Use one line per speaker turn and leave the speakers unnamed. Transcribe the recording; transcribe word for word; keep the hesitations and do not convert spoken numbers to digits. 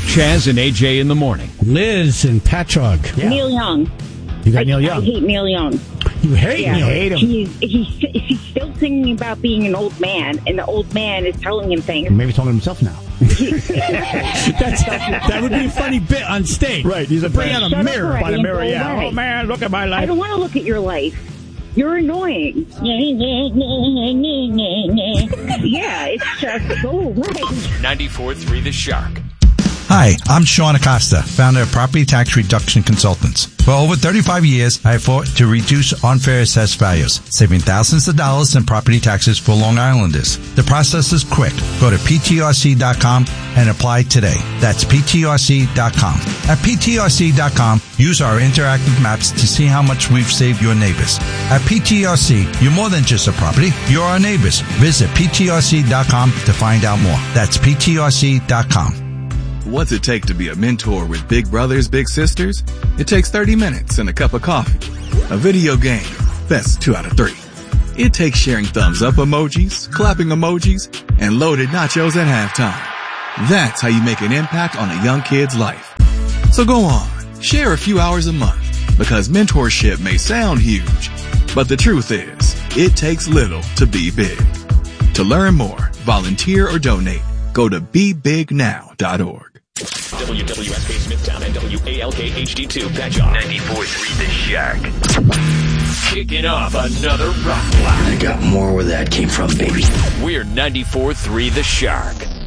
Chaz and A J in the morning.
Liz and Patchogue.
Yeah. Neil Young.
You got
I,
Neil Young.
I hate Neil Young.
You hate
yeah.
Neil?
hate him.
He's, he's, he's still singing about being an old man, and the old man is telling him things.
Maybe he's talking to himself now.
That's, that would be a funny bit on stage.
Right. He's a
Bring
man.
out a
Shut
mirror.
up
By the
already
mirror,
and go
yeah.
away.
Oh, man, look at my
I
life.
don't want to look at your life. You're annoying. Yeah, it's just go away.
ninety-four point three The Shark.
Hi, I'm Sean Acosta, founder of Property Tax Reduction Consultants. For over thirty-five years, I have fought to reduce unfair assessed values, saving thousands of dollars in property taxes for Long Islanders. The process is quick. Go to P T R C dot com and apply today. That's P T R C dot com. At P T R C dot com, use our interactive maps to see how much we've saved your neighbors. At P T R C, you're more than just a property, you're our neighbors. Visit P T R C dot com to find out more. That's P T R C dot com.
What's it take to be a mentor with big brothers, big sisters? It takes thirty minutes and a cup of coffee. A video game. That's two out of three. It takes sharing thumbs up emojis, clapping emojis, and loaded nachos at halftime. That's how you make an impact on a young kid's life. So go on, share a few hours a month, because mentorship may sound huge, but the truth is, it takes little to be big. To learn more, volunteer, or donate, go to be big now dot org.
W W S K Smithtown and W A L K H D two Patchogue. ninety-four point three The Shark.
Kicking off another rock block.
I got more where that came from, baby.
We're ninety-four point three The Shark.